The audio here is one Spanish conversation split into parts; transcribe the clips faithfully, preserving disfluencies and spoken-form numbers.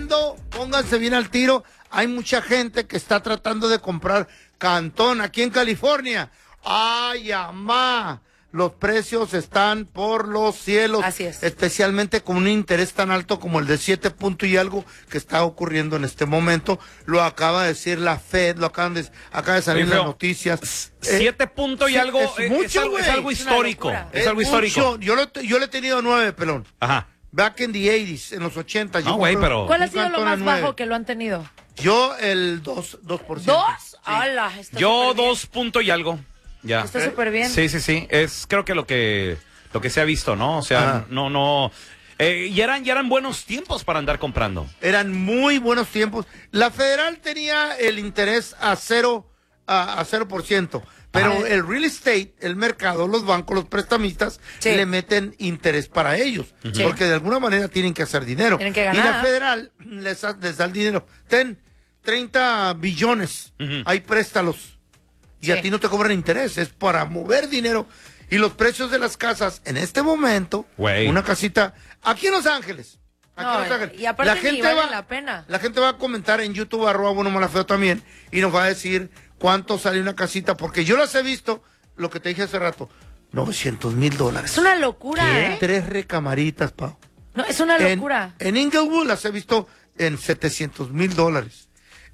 viendo, pónganse bien al tiro. Hay mucha gente que está tratando de comprar Cantón aquí en California. ¡Ay, amá! Los precios están por los cielos. Así es. Especialmente con un interés tan alto como el de siete puntos y algo que está ocurriendo en este momento. Lo acaba de decir la Fed, lo acaban de, acaba de salir en las noticias. Siete puntos y sí, algo, es es, mucho, es algo, es algo Es una histórico. locura. Es, Es algo histórico. mucho. Yo lo, yo le he tenido nueve, pelón. Ajá. Back in the ochenta, en los ochenta. No, güey, pero... ¿Cuál ha un sido lo Cantón más a nueve. bajo que lo han tenido? Yo el dos por ciento. ¿Dos? Sí. ¡Hala! está Yo súper bien. dos puntos y algo. Ya. Está súper bien. Sí, sí, sí. Es creo que lo que lo que se ha visto, ¿no? O sea, Ajá. no, no. Eh, y eran, y eran buenos tiempos para andar comprando. Eran muy buenos tiempos. La federal tenía el interés a cero, a, a cero por ciento. Pero Ajá. el real estate, el mercado, los bancos, los prestamistas, Sí. le meten interés para ellos. Sí. Porque de alguna manera tienen que hacer dinero. Tienen que Y ganar. la federal les, da- les da el dinero. Ten treinta billones. Ujú. Hay préstalos. Y Sí. a ti no te cobran interés. Es para mover dinero. Y los precios de las casas en este momento, Güey. una casita aquí en Los Ángeles. Aquí No, en Los Ángeles. y aparte ni vale la pena. La gente va a comentar en YouTube, arroba bueno malafeo también, y nos va a decir cuánto sale una casita, porque yo las he visto, lo que te dije hace rato, novecientos mil dólares. Es una locura. ¿Qué? ¿eh? Tres recamaritas, Pau. No, es una En, locura. en Inglewood las he visto en setecientos mil dólares.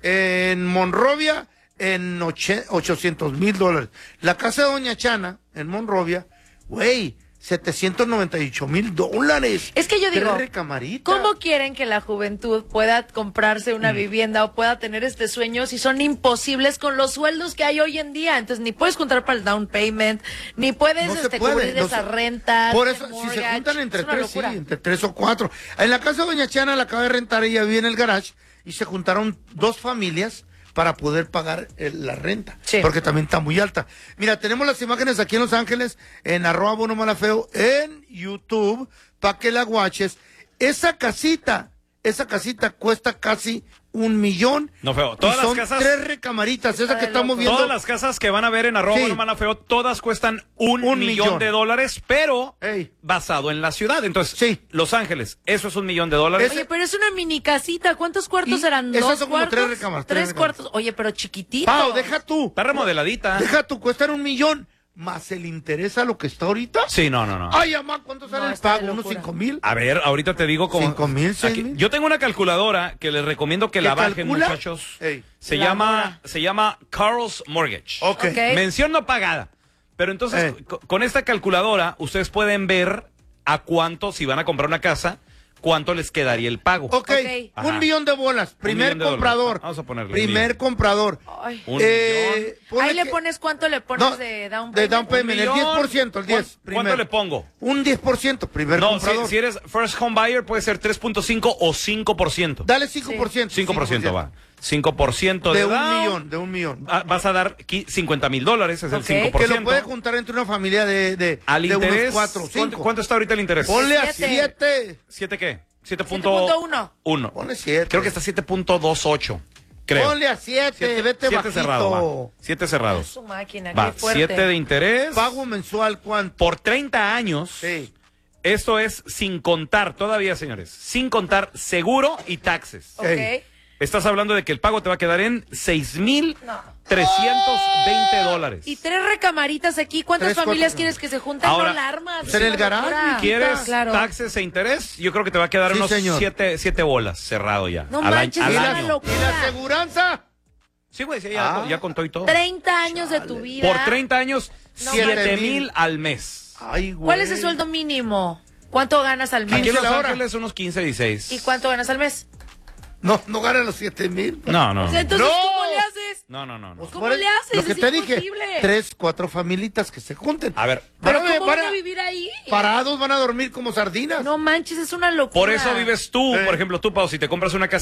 En Monrovia, en oche- ochocientos mil dólares. La casa de Doña Chana, en Monrovia, güey, setecientos noventa y ocho mil dólares. Es que yo digo, Tres recamaritas. ¿cómo quieren que la juventud pueda comprarse Mm. una vivienda o pueda tener este sueño si son imposibles con los sueldos que hay hoy en día? Entonces ni puedes juntar para el down payment, ni puedes No se este, puede, cubrir no esas se- rentas. Por el eso, si se mortgage, juntan entre es una tres, sí, locura. entre tres o cuatro. En la casa de Doña Chana la acaba de rentar, ella vive en el garage, y se juntaron dos familias para poder pagar el- la renta, Sí. porque también está muy alta. Mira, tenemos las imágenes aquí en Los Ángeles, en arroba Bono Malafeo, en YouTube, para que la guaches. Esa casita, esa casita cuesta casi un millón. No, feo. y Todas las son casas- tres recamaritas, esa Está que de estamos loco. viendo. Todas las casas que van a ver en arroba Sí. bueno malafeo, todas cuestan un, Un millón, millón. de dólares, pero Ey. basado en la ciudad. Entonces, Sí. Los Ángeles, eso es un millón de dólares. Oye, pero es una mini casita. ¿Cuántos cuartos Y eran? esas ¿Dos son como cuartos? tres recámaras, tres Tres recámaras. cuartos. Oye, pero chiquitito. Pau, deja tú. Está remodeladita. Deja tú, cuesta un millón, más el interés a lo que está ahorita. Sí, no, no, no. Ay, mamá, ¿cuánto sale No, el está de pago? ¿Unos locura. cinco mil? A ver, ahorita te digo como... ¿Cinco mil, seis Aquí- mil? Yo tengo una calculadora que les recomiendo que ¿Qué la bajen, calcula? muchachos. Ey. Se La llama, mora. se llama Carl's Mortgage. Ok. Ok. Mención no pagada. Pero entonces, Eh. co- con esta calculadora, ustedes pueden ver a cuánto, si van a comprar una casa, cuánto les quedaría el pago. Ok, Ok. Ajá. un millón de bolas. Primer millón de comprador. dólares. Vamos a ponerle un Primer millón. comprador. Ay. Un Eh, ponle Ahí le que- pones cuánto le pones No, de down de payment. down payment, el millón. diez por ciento, el diez. ¿Cuán- ¿Cuánto primer. le pongo? Un diez por ciento, primer No, si, comprador. si eres first home buyer puede ser tres punto cinco o cinco por ciento. Dale cinco por ciento. cinco por ciento va. cinco por ciento de, De un down. millón, de un millón. Va- Vas a dar qui- cincuenta mil dólares, es el Ok. cinco por Que ciento. lo puede juntar entre una familia de, de, Al de interés, unos cuatro, ¿cuánto, cinco. cuánto está ahorita el interés? Ponle a Siete. siete. ¿Siete qué? siete siete punto uno. uno. Ponle siete. Creo que está siete punto veintiocho. Creo. Ponle a siete, Siete- vete siete bajito. cerrado, va. Siete cerrados. Su máquina, Va, qué fuerte. siete de interés. Pago mensual, ¿cuánto? Por treinta años. Sí. Esto es sin contar, todavía, señores, sin contar seguro y taxes. Ok. Ey. Estás hablando de que el pago te va a quedar en seis mil No. trescientos veinte dólares. Y tres recamaritas aquí. ¿Cuántas Tres, familias cuatro. quieres que se junten? Ahora, no la armas. pues en el Es una garage, locura. ¿Quieres Claro. taxes e interés? Yo creo que te va a quedar Sí, unos señor. siete, siete bolas cerrado ya. No al año- manches, al ¿Y es la, una año. locura. ¿Y la aseguranza? Sí, güey, sí, ya, Ah. ya contó y todo. treinta años de tu vida. Por treinta años, No siete manches. mil al mes. Ay, güey. ¿Cuál es el sueldo mínimo? ¿Cuánto ganas al mes? Aquí en Los la hora. Ángeles unos quince, dieciséis. ¿Y cuánto ganas al mes? No, no gana los siete mil. No, no. O sea, entonces, ¡No! ¿cómo le haces? No, no, no. no. ¿Cómo le haces? Lo que Es te dije, imposible. tres, cuatro familitas que se junten. A ver, ¿Pero Van a- cómo van van a- a vivir ahí? Parados van a dormir como sardinas. No manches, es una locura. por eso vives tú, Eh. por ejemplo, tú, Pau, si te compras una casa